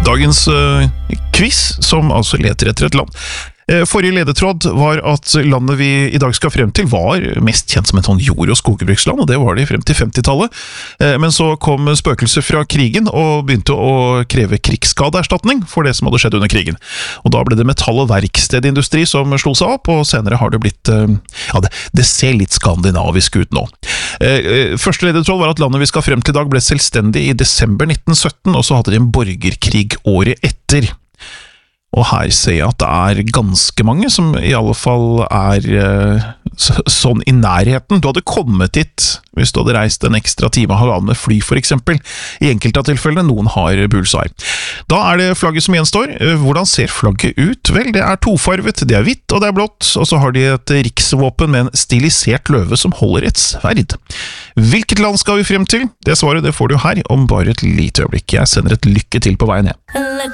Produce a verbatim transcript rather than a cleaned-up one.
Dagens uh, quiz, som altså leter etter et land. Forrige ledetråd var at landet vi i dag skal frem til var mest kjent som et sånn jord- og skogbruksland, og det var det frem til femtitallet. Men så kom spøkelser fra krigen og begynte å kreve krigsskadeerstatning for det som hadde skjedd under krigen. Og da ble det metall- og verkstedindustri som slo seg opp, og senere har det blitt, ja, det, det ser litt skandinavisk ut nå. Første ledetråd var at landet vi skal frem til i dag ble selvstendig i desember nitten sytten, og så hadde de en borgerkrig året etter. Og her ser jeg at det er ganske mange som i alle fall er uh, sånn i nærheten. Du hadde kommet hit hvis du hadde reist en ekstra time og halvannen med fly for eksempel. I enkelte av tilfellene, noen har bullseye. Da er det flagget som gjenstår. Hvordan ser flagget ut? Vel, det er tofarvet, det er hvitt og det er blått, og så har de et riksvåpen med en stilisert løve som holder et sverd. Hvilket land skal vi frem til? Det svaret det får du her om bare et lite øyeblikk. Jeg sender et lykke til på veien ned.